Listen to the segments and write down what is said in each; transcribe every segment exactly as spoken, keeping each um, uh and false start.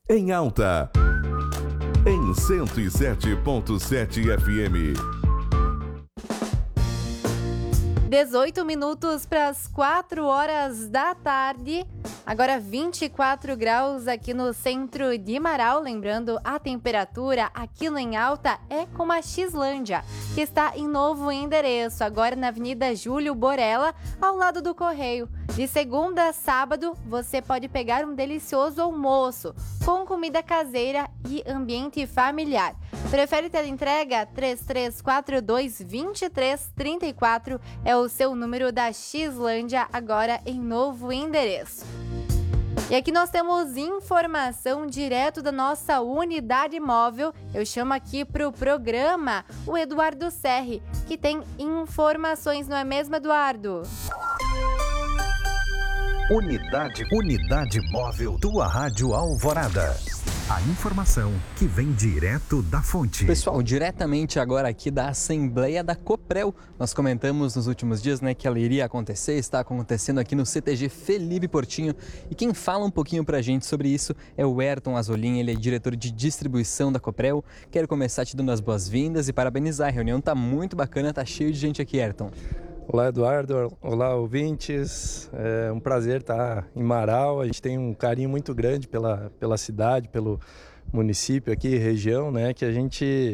em Alta, em cento e sete ponto sete F M. dezoito minutos para as quatro horas da tarde, agora vinte e quatro graus aqui no centro de Marau. Lembrando, a temperatura aqui no Em Alta é como a Xlândia, que está em novo endereço, agora na Avenida Júlio Borella, ao lado do Correio. De segunda a sábado, você pode pegar um delicioso almoço com comida caseira e ambiente familiar. Prefere ter entrega? três três quatro dois, dois três três quatro é o seu número da Xlândia, agora em novo endereço. E aqui nós temos informação direto da nossa unidade móvel. Eu chamo aqui para o programa o Eduardo Serri, que tem informações, não é mesmo, Eduardo? Unidade, unidade móvel, tua Rádio Alvorada. A informação que vem direto da fonte. Pessoal, diretamente agora aqui da Assembleia da Coprel. Nós comentamos nos últimos dias, né, que ela iria acontecer, está acontecendo aqui no C T G Felipe Portinho. E quem fala um pouquinho pra gente sobre isso é o Ayrton Azolim, ele é diretor de distribuição da Coprel. Quero começar te dando as boas-vindas e parabenizar. A reunião tá muito bacana, tá cheio de gente aqui, Ayrton. Olá, Eduardo. Olá, ouvintes. É um prazer estar em Marau. A gente tem um carinho muito grande pela, pela cidade, pelo município aqui, região, né? Que a gente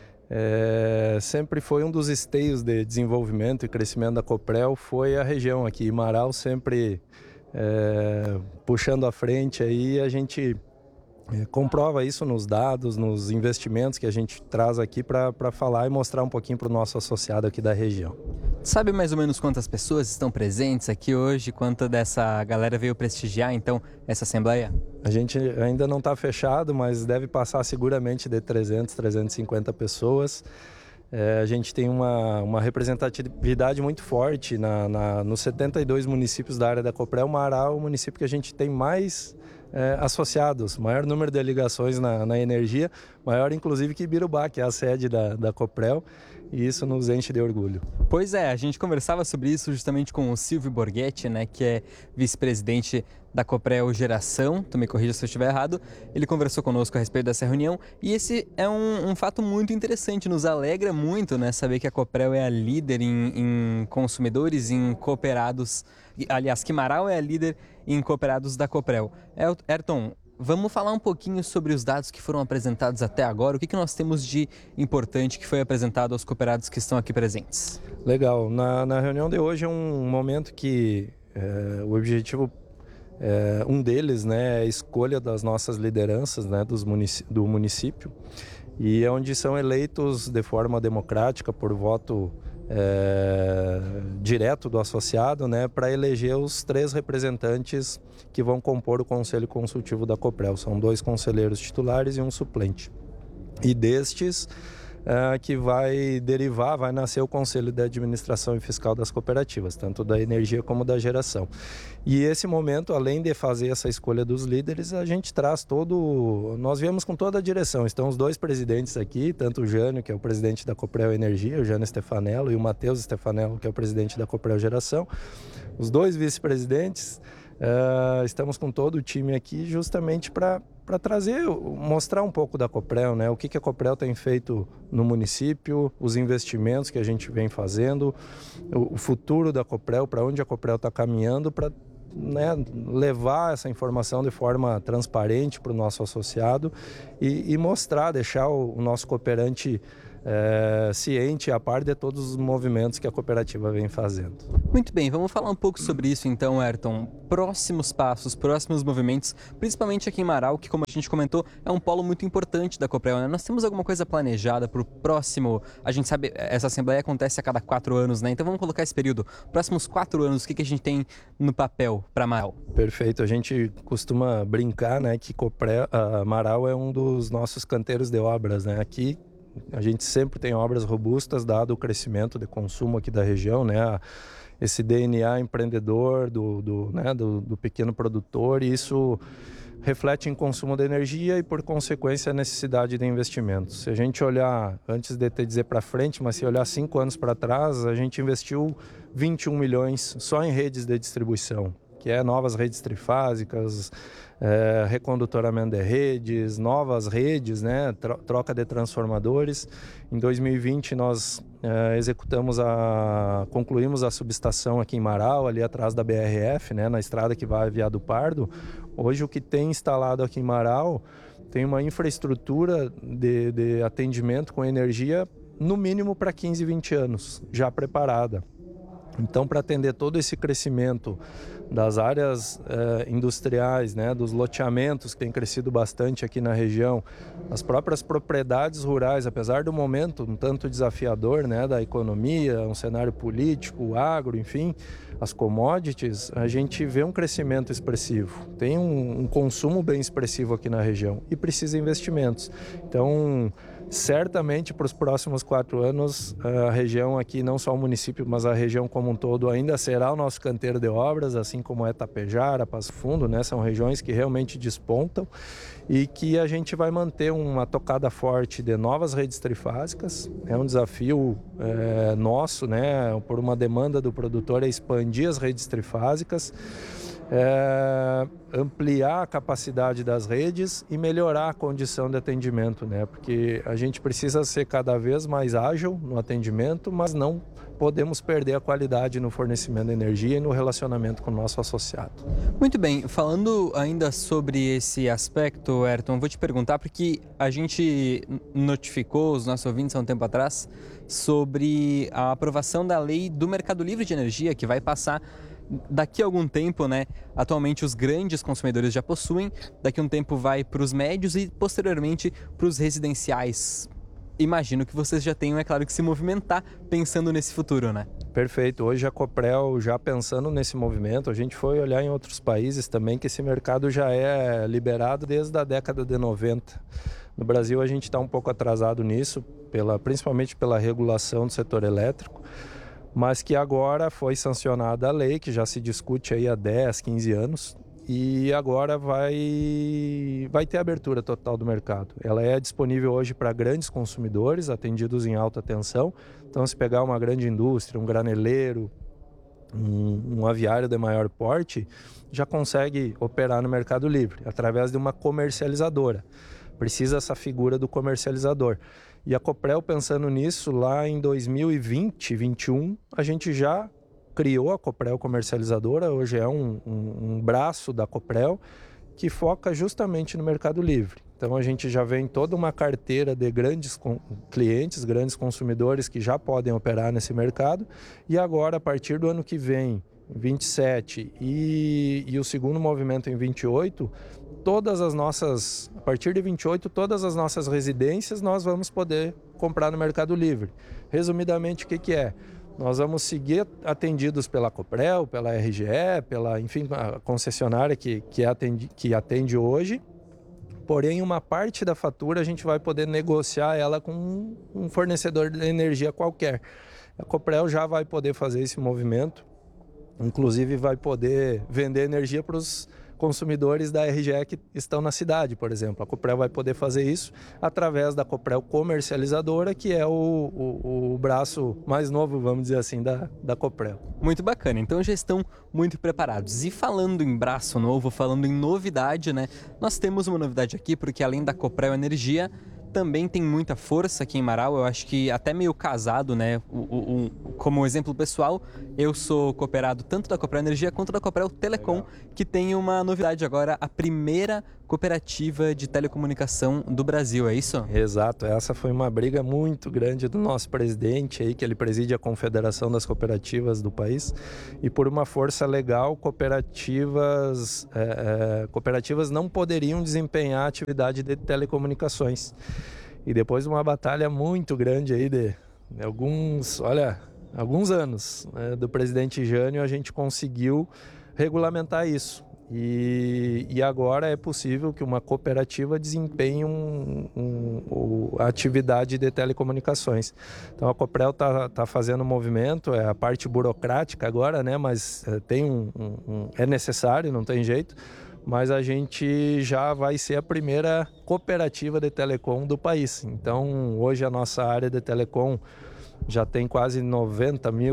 é, sempre foi um dos esteios de desenvolvimento e crescimento da Coprel, foi a região aqui. Marau sempre é, puxando à frente aí, a gente é, comprova isso nos dados, nos investimentos que a gente traz aqui para falar e mostrar um pouquinho para o nosso associado aqui da região. Sabe mais ou menos quantas pessoas estão presentes aqui hoje? Quanta dessa galera veio prestigiar, então, essa Assembleia? A gente ainda não está fechado, mas deve passar seguramente de trezentas, trezentas e cinquenta pessoas. É, a gente tem uma, uma representatividade muito forte na, na, nos setenta e dois municípios da área da Coprel. Marau é o município que a gente tem mais é, associados, maior número de ligações na, na energia, maior inclusive que Ibirubá, que é a sede da, da Coprel. E isso nos enche de orgulho. Pois é, a gente conversava sobre isso justamente com o Silvio Borghetti, né, que é vice-presidente da Coprel Geração, tu me corrija se eu estiver errado. Ele conversou conosco a respeito dessa reunião e esse é um, um fato muito interessante, nos alegra muito, né, saber que a Coprel é a líder em, em consumidores, em cooperados, aliás, que Marau é a líder em cooperados da Coprel. Ayrton, vamos falar um pouquinho sobre os dados que foram apresentados até agora. O que, que nós temos de importante que foi apresentado aos cooperados que estão aqui presentes? Legal. Na, na reunião de hoje é um momento que é, o objetivo, é, um deles, né, é a escolha das nossas lideranças, né, dos munic- do município, e é onde são eleitos de forma democrática por voto É, direto do associado, né, para eleger os três representantes que vão compor o Conselho Consultivo da Coprel. São dois conselheiros titulares e um suplente. E destes é, que vai derivar, vai nascer o Conselho de Administração e Fiscal das Cooperativas, tanto da energia como da geração. E esse momento, além de fazer essa escolha dos líderes, a gente traz todo... Nós viemos com toda a direção. Estão os dois presidentes aqui, tanto o Jânio, que é o presidente da Coprel Energia, o Jânio Stefanello, e o Matheus Stefanello, que é o presidente da Coprel Geração. Os dois vice-presidentes, uh, estamos com todo o time aqui justamente para para trazer, mostrar um pouco da Coprel, né? O que, que a Coprel tem feito no município, os investimentos que a gente vem fazendo, o, o futuro da Coprel, para onde a Coprel está caminhando, para, né, levar essa informação de forma transparente para o nosso associado e, e mostrar, deixar o, o nosso cooperante É, ciente, a par de todos os movimentos que a cooperativa vem fazendo. Muito bem, vamos falar um pouco sobre isso então, Ayrton. Próximos passos, próximos movimentos, principalmente aqui em Marau, que como a gente comentou, é um polo muito importante da Coprel, né? Nós temos alguma coisa planejada para o próximo, a gente sabe, essa assembleia acontece a cada quatro anos, né? Então vamos colocar esse período, próximos quatro anos, o que, que a gente tem no papel para Marau? Perfeito, a gente costuma brincar, né, que Coprel, uh, Marau é um dos nossos canteiros de obras, né? Aqui a gente sempre tem obras robustas, dado o crescimento de consumo aqui da região, né? Esse D N A empreendedor do, do, né? do, do pequeno produtor, e isso reflete em consumo de energia e, por consequência, a necessidade de investimentos. Se a gente olhar, antes de te dizer para frente, mas se olhar cinco anos para trás, a gente investiu vinte e um milhões só em redes de distribuição, que é novas redes trifásicas, é, recondutoramento de redes, novas redes, né, troca de transformadores. Em dois mil e vinte nós é, executamos a, concluímos a subestação aqui em Marau, ali atrás da B R F, né, na estrada que vai a Via do Pardo. Hoje o que tem instalado aqui em Marau tem uma infraestrutura de, de atendimento com energia no mínimo para quinze, vinte anos, já preparada. Então, para atender todo esse crescimento das áreas eh, industriais, né, dos loteamentos que tem crescido bastante aqui na região, as próprias propriedades rurais, apesar do momento um tanto desafiador, né, da economia, um cenário político, o agro, enfim, as commodities, a gente vê um crescimento expressivo. Tem um, um consumo bem expressivo aqui na região e precisa de investimentos. Então, certamente para os próximos quatro anos, a região aqui, não só o município, mas a região como um todo, ainda será o nosso canteiro de obras, assim como é Tapejara, Passo Fundo, né? São regiões que realmente despontam e que a gente vai manter uma tocada forte de novas redes trifásicas. É um desafio é, nosso, né? Por uma demanda do produtor, é expandir as redes trifásicas, É, ampliar a capacidade das redes e melhorar a condição de atendimento, né? Porque a gente precisa ser cada vez mais ágil no atendimento, mas não podemos perder a qualidade no fornecimento de energia e no relacionamento com o nosso associado. Muito bem, falando ainda sobre esse aspecto, Ayrton, vou te perguntar, porque a gente notificou os nossos ouvintes há um tempo atrás sobre a aprovação da lei do Mercado Livre de Energia, que vai passar daqui a algum tempo, né? Atualmente os grandes consumidores já possuem, daqui a um tempo vai para os médios e posteriormente para os residenciais. Imagino que vocês já tenham, é claro, que se movimentar pensando nesse futuro, né? Perfeito. Hoje a Coprel, já pensando nesse movimento, a gente foi olhar em outros países também que esse mercado já é liberado desde a década de noventa. No Brasil a gente está um pouco atrasado nisso, pela, principalmente pela regulação do setor elétrico, mas que agora foi sancionada a lei, que já se discute aí há dez, quinze anos, e agora vai, vai ter abertura total do mercado. Ela é disponível hoje para grandes consumidores, atendidos em alta tensão. Então, se pegar uma grande indústria, um graneleiro, um, um aviário de maior porte, já consegue operar no Mercado Livre, através de uma comercializadora. Precisa essa figura do comercializador. E a Coprel, pensando nisso, lá em dois mil e vinte, vinte e um, a gente já criou a Coprel Comercializadora. Hoje é um, um, um braço da Coprel que foca justamente no Mercado Livre. Então a gente já vem toda uma carteira de grandes clientes, grandes consumidores que já podem operar nesse mercado. E agora, a partir do ano que vem, vinte e sete, e, e o segundo movimento em vinte e oito, todas as nossas, a partir de vinte e oito, todas as nossas residências nós vamos poder comprar no Mercado Livre. Resumidamente, o que, que é? Nós vamos seguir atendidos pela Coprel, pela R G E, pela, enfim, a concessionária que, que, atende, que atende hoje. Porém, uma parte da fatura a gente vai poder negociar ela com um fornecedor de energia qualquer. A Coprel já vai poder fazer esse movimento, inclusive vai poder vender energia para os consumidores da R G E que estão na cidade, por exemplo. A Coprel vai poder fazer isso através da Coprel Comercializadora, que é o, o, o braço mais novo, vamos dizer assim, da, da Coprel. Muito bacana, então já estão muito preparados. E falando em braço novo, falando em novidade, né? Nós temos uma novidade aqui, porque além da Coprel Energia, também tem muita força aqui em Marau. Eu acho que até meio casado, né? O, o, o, como exemplo pessoal, eu sou cooperado tanto da Coprel Energia quanto da Coprel Telecom, legal, que tem uma novidade agora, a primeira cooperativa de telecomunicação do Brasil, é isso? Exato, essa foi uma briga muito grande do nosso presidente aí, que ele preside a Confederação das Cooperativas do país, e por uma força legal, cooperativas, é, é, cooperativas não poderiam desempenhar atividade de telecomunicações. E depois de uma batalha muito grande aí de, de alguns, olha, alguns anos, né, do presidente Jânio, a gente conseguiu regulamentar isso. E, e agora é possível que uma cooperativa desempenhe um, um, um, a atividade de telecomunicações. Então a Coprel está tá fazendo um movimento, é a parte burocrática agora, né? Mas é, tem um, um, um, é necessário, não tem jeito. Mas a gente já vai ser a primeira cooperativa de telecom do país. Então hoje a nossa área de telecom já tem quase noventa mil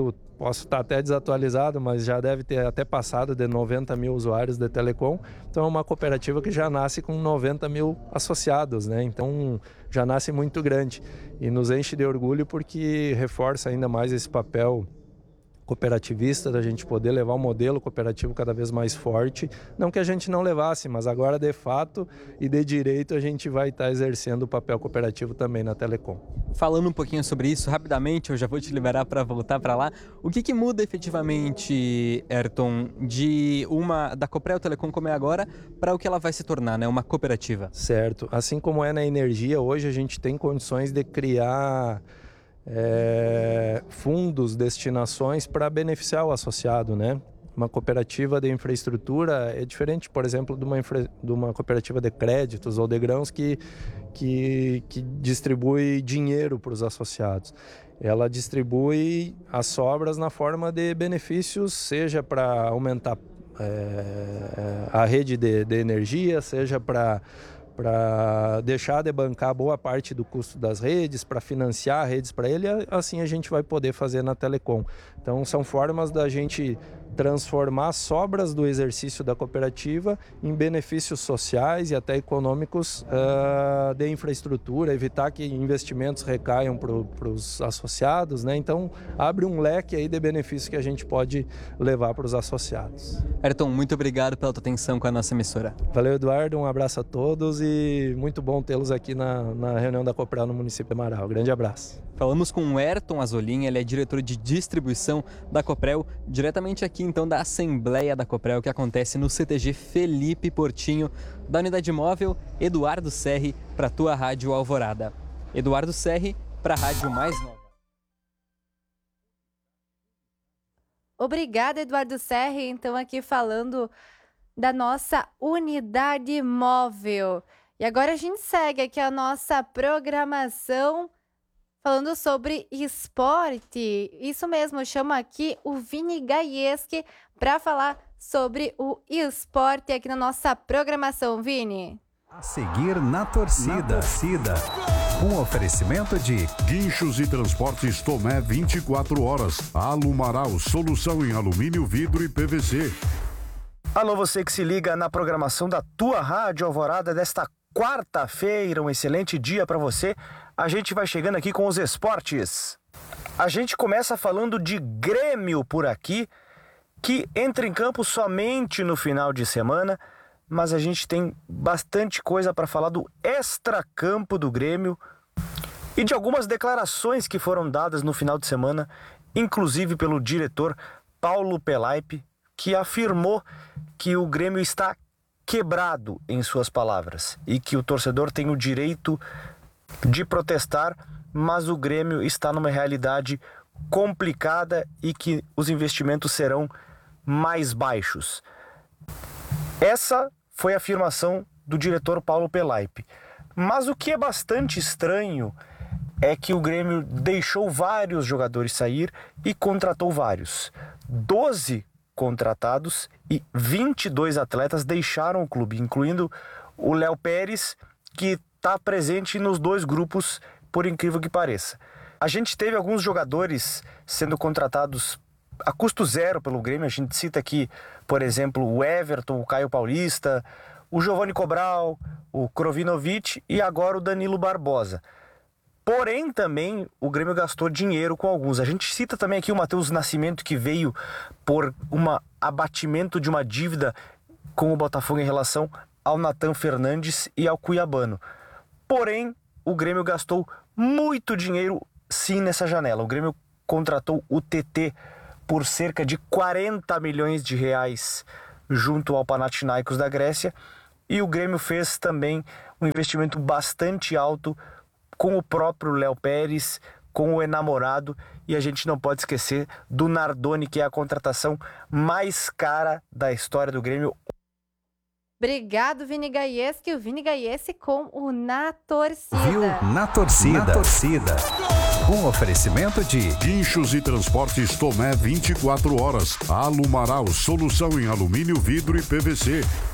posso estar até desatualizado, mas já deve ter até passado de noventa mil usuários de telecom. Então é uma cooperativa que já nasce com noventa mil associados, né? Então já nasce muito grande e nos enche de orgulho porque reforça ainda mais esse papel cooperativista, da gente poder levar um modelo cooperativo cada vez mais forte. Não que a gente não levasse, mas agora de fato e de direito a gente vai estar exercendo o papel cooperativo também na telecom. Falando um pouquinho sobre isso, rapidamente, eu já vou te liberar para voltar para lá. O que, que muda efetivamente, Ayrton, de uma da Coprel Telecom como é agora para o que ela vai se tornar, né? Uma cooperativa? Certo. Assim como é na energia, hoje a gente tem condições de criar É, fundos, destinações para beneficiar o associado, né? Uma cooperativa de infraestrutura é diferente, por exemplo, de uma, infra, de uma cooperativa de créditos ou de grãos que, que, que distribui dinheiro para os associados. Ela distribui as sobras na forma de benefícios, seja para aumentar é, a rede de, de energia, seja para para deixar de bancar boa parte do custo das redes, para financiar redes para ele, assim a gente vai poder fazer na telecom. Então são formas da gente transformar sobras do exercício da cooperativa em benefícios sociais e até econômicos uh, de infraestrutura, evitar que investimentos recaiam para os associados, né? Então abre um leque aí de benefícios que a gente pode levar para os associados. Ayrton, muito obrigado pela tua atenção com a nossa emissora. Valeu, Eduardo, um abraço a todos e muito bom tê-los aqui na, na reunião da Coprel no município de Marau. Grande abraço. Falamos com o Ayrton Azzolin, ele é diretor de distribuição da Coprel, diretamente aqui então da Assembleia da Coprel, que acontece no C T G Felipe Portinho, da Unidade Móvel Eduardo Serri, para a tua Rádio Alvorada. Eduardo Serri, para a Rádio Mais Nova. Obrigada, Eduardo Serri, então aqui falando da nossa Unidade Móvel. E agora a gente segue aqui a nossa programação falando sobre esporte. Isso mesmo, chamo aqui o Vini Gaieski para falar sobre o esporte aqui na nossa programação. Vini. A seguir na torcida. Na torcida. Um oferecimento de Guinchos e Transportes Tomé vinte e quatro horas. Alumaral, solução em alumínio, vidro e P V C. Alô, você que se liga na programação da tua Rádio Alvorada desta quarta-feira. Um excelente dia para você. A gente vai chegando aqui com os esportes. A gente começa falando de Grêmio por aqui, que entra em campo somente no final de semana, mas a gente tem bastante coisa para falar do extracampo do Grêmio e de algumas declarações que foram dadas no final de semana, inclusive pelo diretor Paulo Pelaipe, que afirmou que o Grêmio está quebrado, em suas palavras, e que o torcedor tem o direito de protestar, mas o Grêmio está numa realidade complicada e que os investimentos serão mais baixos. Essa foi a afirmação do diretor Paulo Pelaipe. Mas o que é bastante estranho é que o Grêmio deixou vários jogadores sair e contratou vários. doze contratados e vinte e dois atletas deixaram o clube, incluindo o Léo Pérez, que está presente nos dois grupos, por incrível que pareça. A gente teve alguns jogadores sendo contratados a custo zero pelo Grêmio. A gente cita aqui, por exemplo, o Everton, o Caio Paulista, o Giovanni Cobral, o Krovinovic e agora o Danilo Barbosa. Porém, também o Grêmio gastou dinheiro com alguns. A gente cita também aqui o Matheus Nascimento, que veio por um abatimento de uma dívida com o Botafogo em relação ao Nathan Fernandes e ao Cuiabano. Porém, o Grêmio gastou muito dinheiro sim nessa janela. O Grêmio contratou o T T por cerca de quarenta milhões de reais junto ao Panathinaikos da Grécia, e o Grêmio fez também um investimento bastante alto com o próprio Léo Pérez, com o enamorado, e a gente não pode esquecer do Nardoni, que é a contratação mais cara da história do Grêmio. Obrigado, Vini Gaieski. O Vini Gaieski com o Na Torcida. Viu? Na Torcida. Na Torcida. Um oferecimento de Guinchos e Transportes Tomé vinte e quatro horas. Alumaral, solução em alumínio, vidro e P V C.